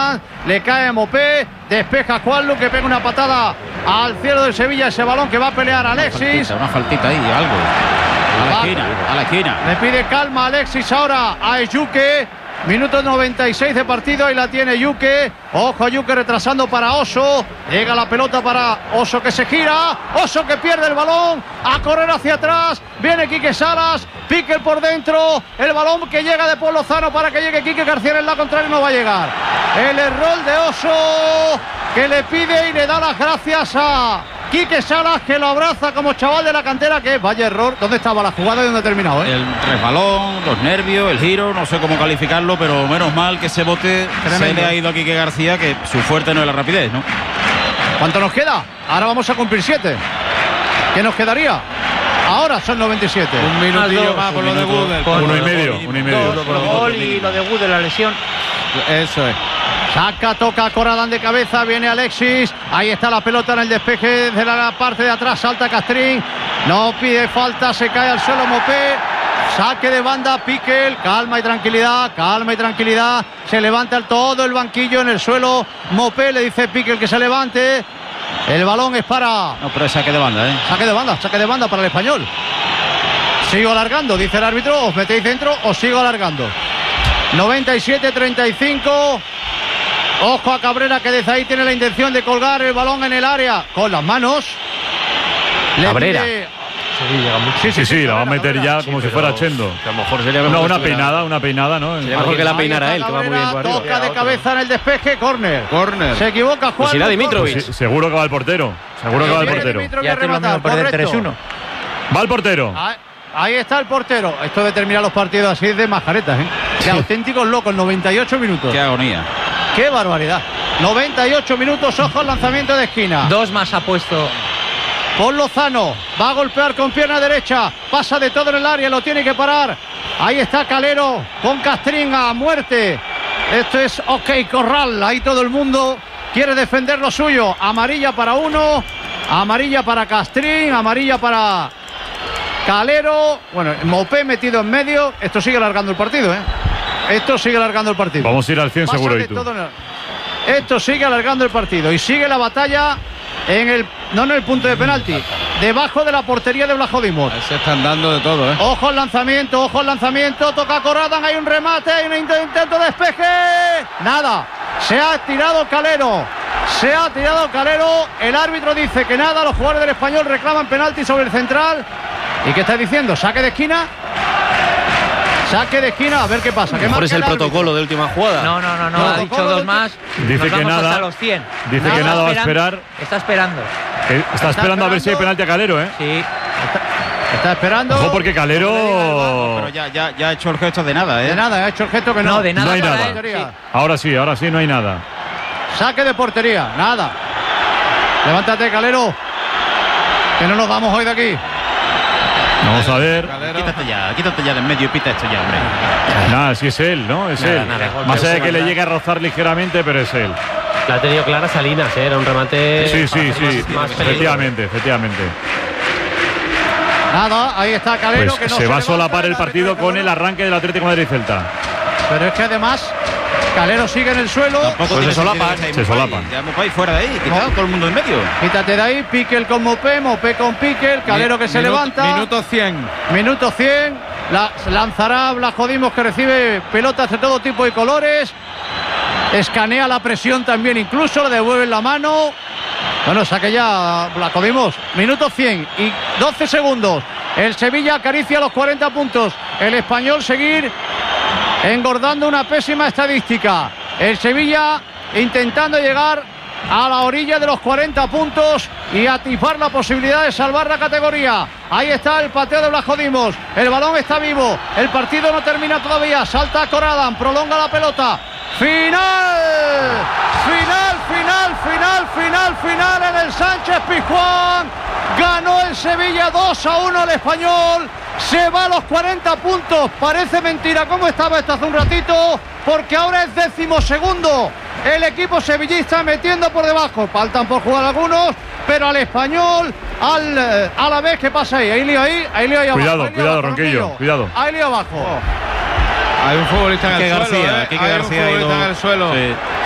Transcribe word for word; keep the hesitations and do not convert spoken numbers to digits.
Adams, le cae a Mopé, despeja Juanlu, que pega una patada al cielo del Sevilla, ese balón que va a pelear Alexis. Una faltita, una faltita ahí, algo. A la esquina, a la esquina. Le pide calma Alexis ahora a Yuke. Minuto noventa y seis de partido, ahí la tiene Yuke. Ojo a Yuke retrasando para Oso. Llega la pelota para Oso, que se gira. Oso que pierde el balón. A correr hacia atrás. Viene Quique Salas. Piquel por dentro. El balón que llega de Paul Lozano para que llegue Quique García en la contraria, no va a llegar. El error de Oso, que le pide y le da las gracias a Quique Salas, que lo abraza como chaval de la cantera. Que vaya error. ¿Dónde estaba la jugada y dónde ha terminado? ¿eh? El resbalón, los nervios, el giro, no sé cómo calificarlo, pero menos mal que ese bote Tremendo. Se le ha ido a Quique García, que su fuerte no es la rapidez, ¿no? ¿Cuánto nos queda? Ahora vamos a cumplir siete. ¿Qué nos quedaría? Ahora son noventa y siete. Un minutillo más por lo de Gudel. Uno y medio, uno y medio. Gol y lo de Gudel, la lesión. Eso es. Saca, toca Corradán de cabeza, viene Alexis. Ahí está la pelota en el despeje de la parte de atrás. Salta Castrín. No pide falta, se cae al suelo Mopé. Saque de banda, Piquel. Calma y tranquilidad, calma y tranquilidad. Se levanta el, todo el banquillo en el suelo. Mopé le dice Piquel que se levante. El balón es para... No, pero es saque de banda, ¿eh? Saque de banda, saque de banda para el Español. Sigo alargando, dice el árbitro. Os metéis dentro o sigo alargando. noventa y siete treinta y cinco. Ojo a Cabrera, que desde ahí tiene la intención de colgar el balón en el área con las manos. Le Cabrera. Pide... Sí, sí, sí, la va a meter Cabrera. Ya como sí, si fuera Chendo. A lo mejor sería no, una peinada, una peinada, ¿no? Sería mejor que la peinara él, que va muy bien por arriba. Toca de cabeza en el despeje, córner. Córner. Se equivoca Juan. Pues irá Dimitrovic. Pues sí, seguro que va el portero. Seguro que va el portero. Ya tiene lo mismo perder tres uno. Va el portero. Ahí, ahí está el portero. Esto de terminar los partidos así es de majaretas, ¿eh? De auténticos locos, noventa y ocho minutos. Qué agonía. Qué barbaridad. noventa y ocho minutos, ojo al lanzamiento de esquina. Dos más ha puesto Paul Lozano, va a golpear con pierna derecha, pasa de todo en el área, lo tiene que parar. Ahí está Calero con Castrín a muerte. Esto es OK Corral, ahí todo el mundo quiere defender lo suyo. Amarilla para uno, amarilla para Castrín, amarilla para Calero. Bueno, Mopé metido en medio. Esto sigue alargando el partido, ¿eh? Esto sigue alargando el partido. Vamos a ir al cien pasa seguro. Y tú. El... Esto sigue alargando el partido y sigue la batalla en el, no en el punto de penalti, debajo de la portería de Blajodimos. Se están dando de todo, ¿eh? Ojo al lanzamiento, ojo al lanzamiento, toca Corradán, hay un remate, hay un intento de despeje. Nada, se ha tirado Calero, se ha tirado Calero. El árbitro dice que nada, los jugadores del Español reclaman penalti sobre el central. ¿Y qué está diciendo? ¿Saque de esquina? Saque de esquina, a ver qué pasa. ¿Qué mejor es el, el protocolo de última jugada? No, no, no, no, ha dicho dos más. Dice que nada. Hasta los cien. Dice nada, que nada va a esperar. Está esperando. Está, está esperando, esperando a ver si hay penalti a Calero, ¿eh? Sí. Está, está esperando. Ojo, porque Calero. Pero ya, ya, ya ha hecho el gesto de nada, ¿eh? De nada, ha hecho el gesto que no. No, de nada. No hay nada. Él, sí. Ahora sí, ahora sí, no hay nada. Saque de portería, nada. Levántate, Calero. Que no nos vamos hoy de aquí. Vamos a ver. Quítate ya, quítate ya de en medio y pita esto ya, hombre. Nada, sí es él, ¿no? Es nada, él. Nada. Más allá de que le llegue a rozar ligeramente, pero es él. La ha tenido clara Salinas, ¿eh? Era un remate. Sí, sí, sí. Más, más efectivamente, efectivamente. Nada, ahí está Calero. Pues que no se, se va a levanta, solapar el partido con el arranque del Atlético de Madrid Celta. Pero es que además Calero sigue en el suelo. Tampoco pues se solapan. Se solapan. Ya Mopé fuera de ahí, quitado no. todo el mundo en medio. Quítate de ahí, Piquel con Mopé, Mopé con Piquel, Calero que se Minut, levanta. Minuto cien. Minuto cien. La, lanzará Blajodimos, que recibe pelotas de todo tipo y colores. Escanea la presión también, incluso le devuelve la mano. Bueno, saque ya Blajodimos. Minuto cien y doce segundos. El Sevilla acaricia los cuarenta puntos. El Español seguir engordando una pésima estadística. El Sevilla intentando llegar a la orilla de los cuarenta puntos y atisbar la posibilidad de salvar la categoría. Ahí está el pateo de Blajodimos. El balón está vivo. El partido no termina todavía. Salta Corradán, prolonga la pelota. Final, final, final, final, final, final en el Sánchez Pizjuán. Ganó el Sevilla dos a uno al Español. Se va a los cuarenta puntos. Parece mentira cómo estaba esto hace un ratito, porque ahora es decimosegundo el equipo sevillista metiendo por debajo. Faltan por jugar algunos, pero al Español, al a la vez, ¿qué pasa ahí? Ahí lío ahí, ahí lío ahí abajo. Cuidado, ahí lío cuidado, abajo, Ronquillo, Ronquillo. cuidado. Ahí lío abajo. Oh. Hay un futbolista en el Quique suelo, García, ¿eh? Quique Hay García un futbolista ido, en el suelo. Sí.